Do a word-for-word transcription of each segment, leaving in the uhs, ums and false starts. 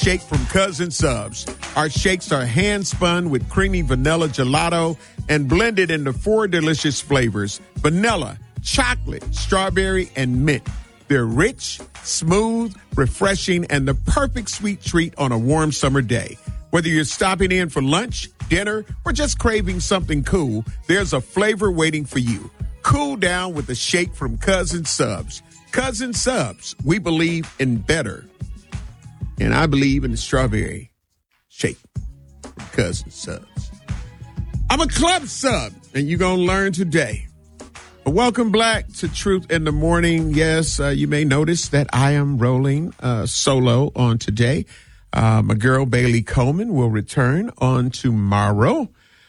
Shake from Cousin Subs. Our shakes are hand spun with creamy vanilla gelato and blended into four delicious flavors: vanilla, chocolate, strawberry, and mint. They're rich, smooth, refreshing, and the perfect sweet treat on a warm summer day. Whether you're stopping in for lunch, dinner, or just craving something cool, there's a flavor waiting for you. Cool down with a shake from Cousin Subs. Cousin Subs, we believe in better. And I believe in the strawberry shake from Cousin Subs. I'm a club sub, and you're going to learn today. Welcome back to Truth in the Morning. Yes, uh, you may notice that I am rolling uh, solo on today. Uh, my girl Bailey Coleman will return on tomorrow.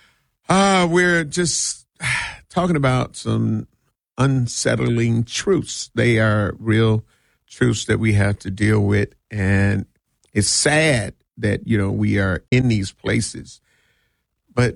Uh, we're just talking about some unsettling truths. They are real truths that we have to deal with, and it's sad that, you know, we are in these places, but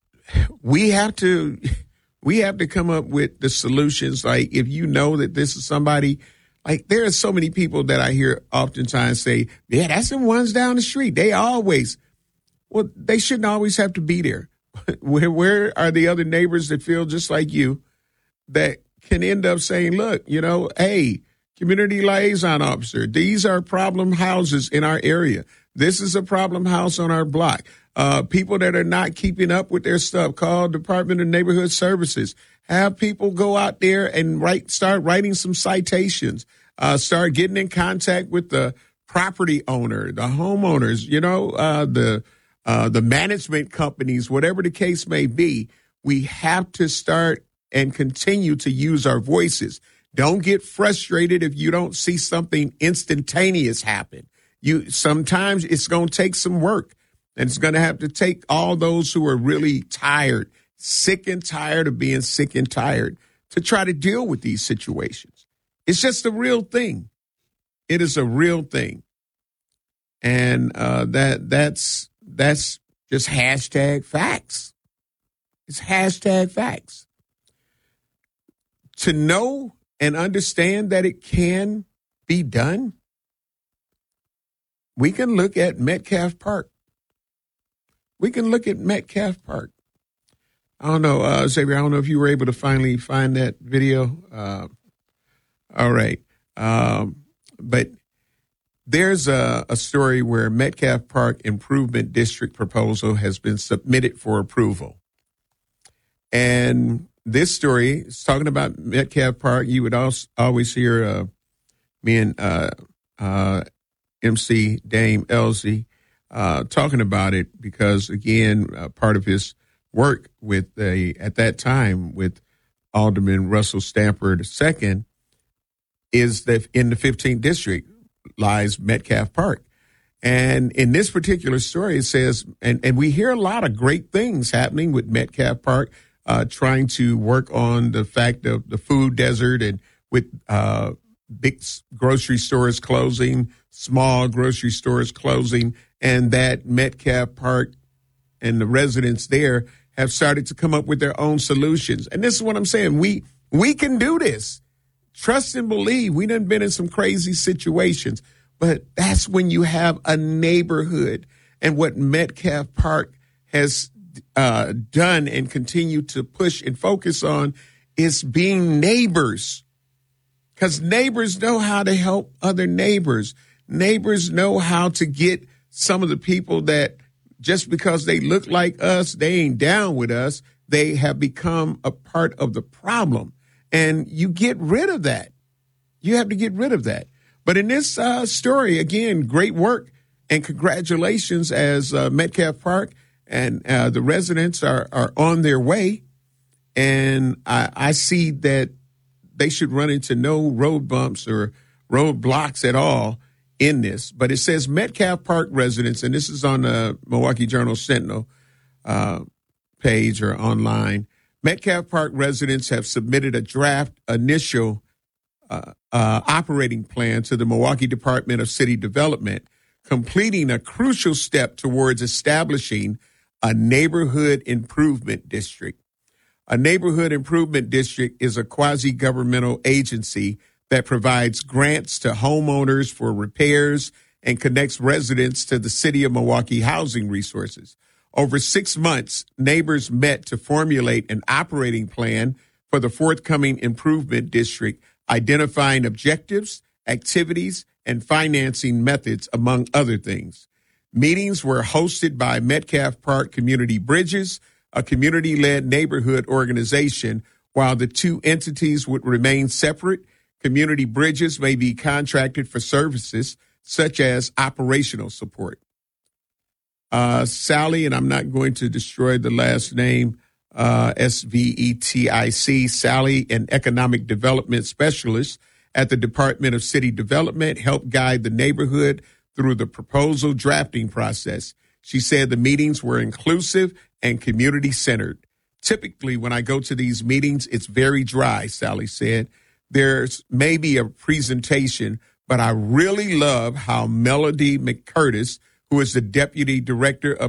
we have to, we have to come up with the solutions. Like, if you know that this is somebody, like, there are so many people that I hear oftentimes say, yeah, that's the ones down the street. They always, well, they shouldn't always have to be there. Where, where are the other neighbors that feel just like you that can end up saying, look, you know, hey, community liaison officer, these are problem houses in our area. This is a problem house on our block. Uh, people that are not keeping up with their stuff, call Department of Neighborhood Services. Have people go out there and write, start writing some citations. Uh, start getting in contact with the property owner, the homeowners, you know, uh, the uh, the management companies, whatever the case may be. We have to start and continue to use our voices. Don't get frustrated if you don't see something instantaneous happen. You sometimes it's going to take some work, and it's going to have to take all those who are really tired, sick and tired of being sick and tired, to try to deal with these situations. It's just a real thing. It is a real thing, and uh, that that's that's just hashtag facts. It's hashtag facts. To know and understand that it can be done, we can look at Metcalf Park. We can look at Metcalf Park. I don't know, uh, Xavier, I don't know if you were able to finally find that video. Uh, all right. Um, but there's a, a story where Metcalf Park Improvement District proposal has been submitted for approval. And this story is talking about Metcalf Park. You would also always hear uh, me and uh, uh, M C Dame Elsie uh, talking about it because, again, uh, part of his work with a, at that time with Alderman Russell Stamper the second is that in the fifteenth district lies Metcalf Park. And in this particular story, it says, and, and we hear a lot of great things happening with Metcalf Park, uh, trying to work on the fact of the food desert and with uh, big grocery stores closing, small grocery stores closing, and that Metcalf Park and the residents there have started to come up with their own solutions. And this is what I'm saying. We we can do this. Trust and believe. We done been in some crazy situations, but that's when you have a neighborhood. And what Metcalf Park has uh, done and continue to push and focus on is being neighbors. Because neighbors know how to help other neighbors. Neighbors know how to get some of the people that just because they look like us, they ain't down with us. They have become a part of the problem. And you get rid of that. You have to get rid of that. But in this uh, story, again, great work and congratulations as uh, Metcalf Park and uh, the residents are, are on their way. And I, I see that they should run into no road bumps or roadblocks at all in this. But it says Metcalf Park residents, and this is on the Milwaukee Journal Sentinel uh, page or online. Metcalf Park residents have submitted a draft initial uh, uh, operating plan to the Milwaukee Department of City Development, completing a crucial step towards establishing a neighborhood improvement district. A neighborhood improvement district is a quasi-governmental agency that provides grants to homeowners for repairs and connects residents to the City of Milwaukee housing resources. Over six months, neighbors met to formulate an operating plan for the forthcoming improvement district, identifying objectives, activities, and financing methods, among other things. Meetings were hosted by Metcalf Park Community Bridges, a community-led neighborhood organization. While the two entities would remain separate, Community Bridges may be contracted for services such as operational support. Uh, Sally, and I'm not going to destroy the last name, uh, S V E T I C, Sally, an economic development specialist at the Department of City Development, helped guide the neighborhood through the proposal drafting process. She said the meetings were inclusive and community-centered. Typically, when I go to these meetings, it's very dry, Sally said. There's maybe a presentation, but I really love how Melody McCurtis, who is the Deputy Director of